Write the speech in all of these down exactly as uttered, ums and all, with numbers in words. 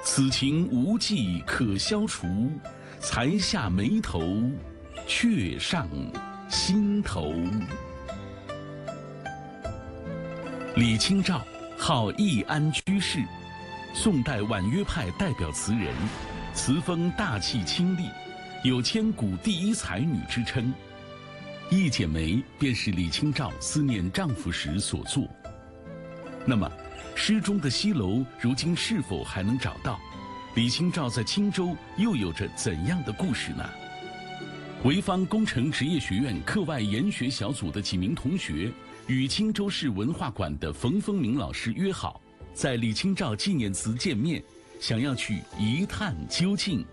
此情无计可消除，才下眉头，却上心头。李清照，号易安居士，宋代婉约派代表词人，词风大气清丽，有千古第一才女之称。《一剪梅》便是李清照思念丈夫时所作。那么，诗中的西楼如今是否还能找到？李清照在青州又有着怎样的故事呢？潍坊工程职业学院课外研学小组的几名同学与青州市文化馆的冯风明老师约好，在李清照纪念祠见面，想要去一探究竟。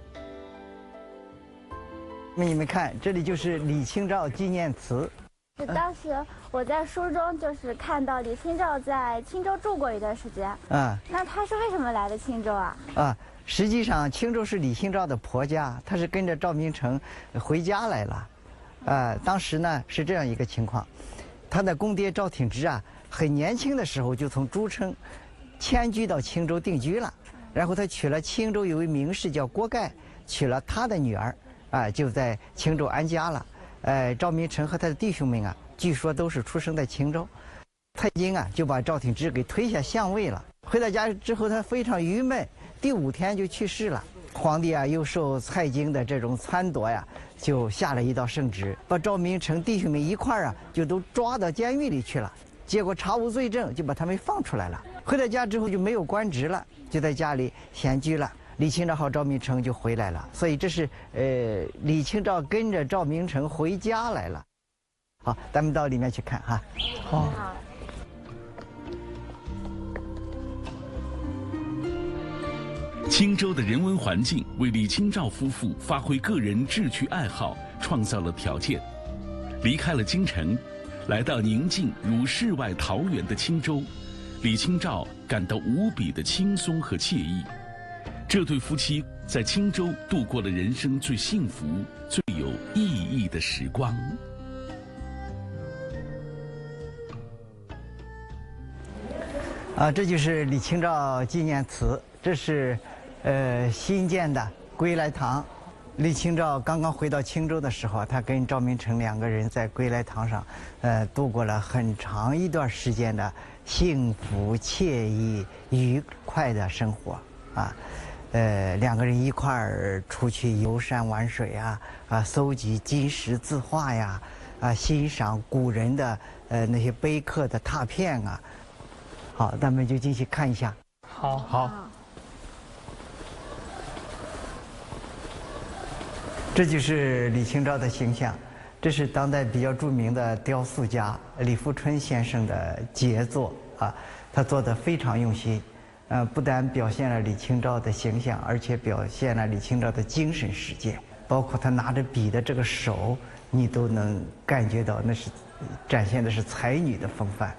你们看，这里就是李清照纪念祠。 是当时我在书中就是看到李清照在青州住过一段时间。啊，那她是为什么来的青州啊？ 啊，实际上青州是李清照的婆家，她是跟着赵明诚回家来了。啊，当时呢是这样一个情况，她的公爹赵挺之啊，很年轻的时候就从诸城迁居到青州定居了，然后他娶了青州有位名士叫郭盖，娶了他的女儿，啊，就在青州安家了。呃，赵明诚和他的弟兄们啊，据说都是出生在青州。蔡京啊，就把赵挺之给推下相位了。回到家之后，他非常郁闷，第五天就去世了。皇帝啊，又受蔡京的这种撺掇呀，就下了一道圣旨，把赵明诚弟兄们一块儿啊，就都抓到监狱里去了。结果查无罪证，就把他们放出来了。回到家之后就没有官职了，就在家里闲居了。李清照和赵明诚就回来了，所以这是呃李清照跟着赵明诚回家来了。好，咱们到里面去看哈。好。 青州的人文环境为李清照夫妇发挥个人志趣爱好创造了条件。离开了京城，来到宁静如世外桃源的青州，李清照感到无比的轻松和惬意。这对夫妻在青州度过了人生最幸福、最有意义的时光。 啊，这就是李清照纪念祠，这是呃新建的归来堂。李清照刚刚回到青州的时候，她跟赵明诚两个人在归来堂上，呃，度过了很长一段时间的幸福、惬意、愉快的生活啊。呃，两个人一块儿出去游山玩水啊，啊，搜集金石字画呀，啊，欣赏古人的呃那些碑刻的拓片啊。好，咱们就进去看一下。 好，好。 这就是李清照的形象，这是当代比较著名的雕塑家李富春先生的杰作啊，他做的非常用心。呃，不但表现了李清照的形象，而且表现了李清照的精神世界，包括他拿着笔的这个手，你都能感觉到那是展现的是才女的风范。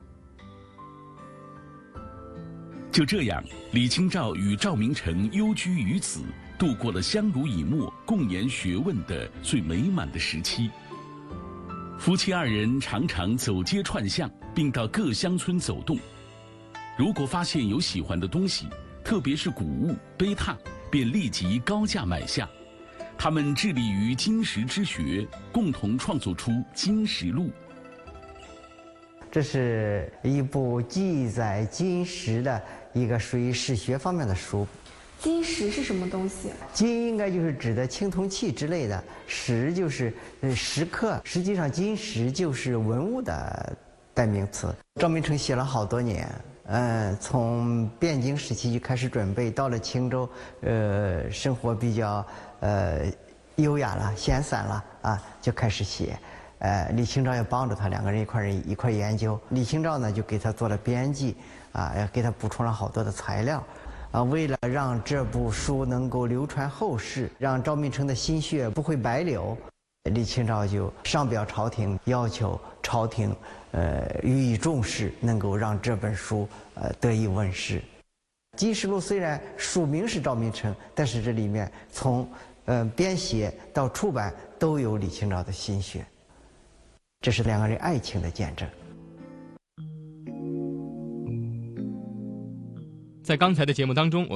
就这样，李清照与赵明诚幽居于此，度过了相濡以沫、共研学问的最美满的时期。夫妻二人常常走街串巷，并到各乡村走动。如果发现有喜欢的东西，特别是古物、碑拓，便立即高价买下。他们致力于金石之学，共同创作出《金石录》。 这是一部记载金石的一个属于史学方面的书。 金石是什么东西？ 金应该就是指的青铜器之类的，石就是呃石刻。实际上，金石就是文物的代名词。赵明诚写了好多年。呃，从汴京时期就开始准备，到了青州，呃，生活比较呃优雅了、闲散了啊，就开始写。呃，李清照也帮着他，两个人一块儿一块儿研究。李清照呢，就给他做了编辑，啊，也给他补充了好多的材料，啊，为了让这部书能够流传后世，让赵明诚的心血不会白流，李清照就上表朝廷，要求朝廷。呃，予以重视，能够让这本书呃得以问世。《金石录》虽然署名是赵明诚，但是这里面从呃编写到出版都有李清照的心血，这是两个人爱情的见证。 在刚才的节目当中，我。